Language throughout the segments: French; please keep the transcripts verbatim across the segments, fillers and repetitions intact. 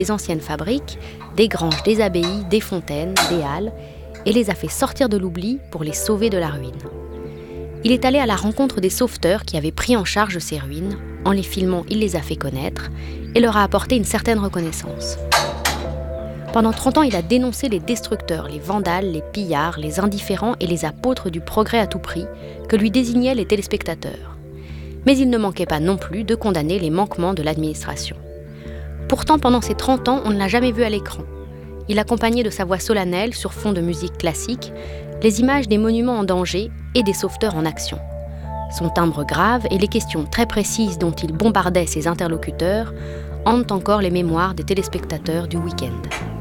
des anciennes fabriques, des granges, des abbayes, des fontaines, des halles, et les a fait sortir de l'oubli pour les sauver de la ruine. Il est allé à la rencontre des sauveteurs qui avaient pris en charge ces ruines. En les filmant, il les a fait connaître et leur a apporté une certaine reconnaissance. Pendant trente ans, il a dénoncé les destructeurs, les vandales, les pillards, les indifférents et les apôtres du progrès à tout prix, que lui désignaient les téléspectateurs. Mais il ne manquait pas non plus de condamner les manquements de l'administration. Pourtant, pendant ces trente ans, on ne l'a jamais vu à l'écran. Il accompagnait de sa voix solennelle, sur fond de musique classique, les images des monuments en danger et des sauveteurs en action. Son timbre grave et les questions très précises dont il bombardait ses interlocuteurs hantent encore les mémoires des téléspectateurs du week-end.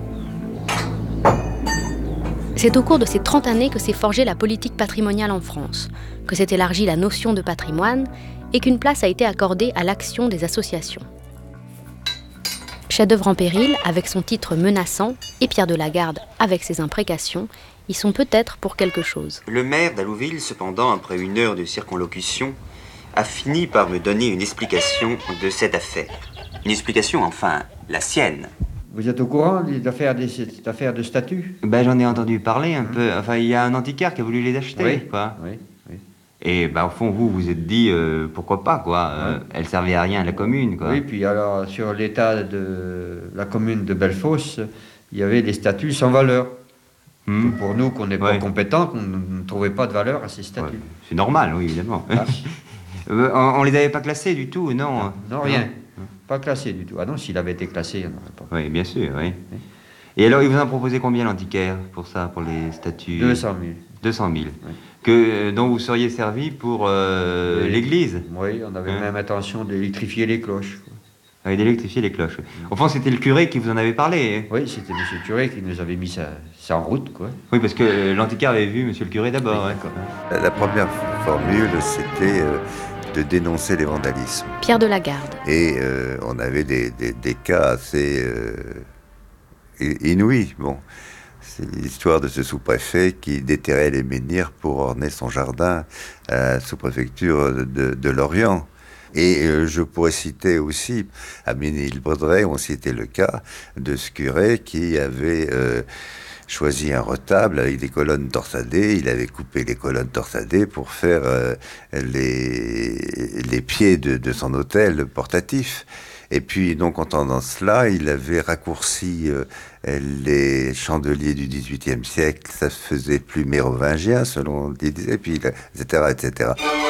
C'est au cours de ces trente années que s'est forgée la politique patrimoniale en France, que s'est élargie la notion de patrimoine et qu'une place a été accordée à l'action des associations. Chef-d'œuvre en péril, avec son titre menaçant, et Pierre de la Garde, avec ses imprécations, y sont peut-être pour quelque chose. Le maire d'Allouville, cependant, après une heure de circonlocution, a fini par me donner une explication de cette affaire. Une explication, enfin, la sienne. Vous êtes au courant de l'affaire de cette affaire de statut? Ben, j'en ai entendu parler un mmh. peu. Enfin, il y a un antiquaire qui a voulu les acheter, oui. quoi. Oui, oui. Et ben, au fond, vous vous êtes dit, euh, pourquoi pas, quoi. Euh, ouais. Elle servait à rien à la commune, quoi. Oui, puis alors, sur l'état de la commune de Bellefosse, il y avait des statuts sans valeur. Mmh. Pour nous, qu'on n'est pas ouais. compétents, on ne trouvait pas de valeur à ces statuts. Ouais. C'est normal, oui, évidemment. Ah. euh, on, on les avait pas classés du tout, non? Non, non rien. Non. Pas classés du tout. Ah non, s'il avait été classé, il n'y en aurait pas. Oui, bien sûr, oui. oui. Et alors, il vous en proposait combien l'antiquaire pour ça, pour les statuts? deux cent mille. deux cent mille. Oui. Que, dont vous seriez servi pour euh, oui. l'église? Oui, on avait hein? même intention d'électrifier les cloches. Oui, d'électrifier les cloches. Au fond, c'était le curé qui vous en avait parlé. Hein? Oui, c'était monsieur le curé qui nous avait mis ça, ça en route, quoi. Oui, parce que l'antiquaire avait vu monsieur le curé d'abord. Oui, hein. La première formule, c'était euh, de dénoncer les vandalismes. Pierre de la Garde. Et euh, on avait des, des, des cas assez euh, inouïs. Bon, c'est l'histoire de ce sous-préfet qui déterrait les menhirs pour orner son jardin à la sous-préfecture de, de Lorient. Et euh, je pourrais citer aussi, à Ménil-Baudray, on citait le cas de ce curé qui avait euh, choisi un retable avec des colonnes torsadées. Il avait coupé les colonnes torsadées pour faire euh, les, les pieds de, de son autel portatif. Et puis, donc, entendant cela, il avait raccourci euh, les chandeliers du dix-huitième siècle. Ça se faisait plus mérovingien, selon il disait, puis, et cetera, et cetera.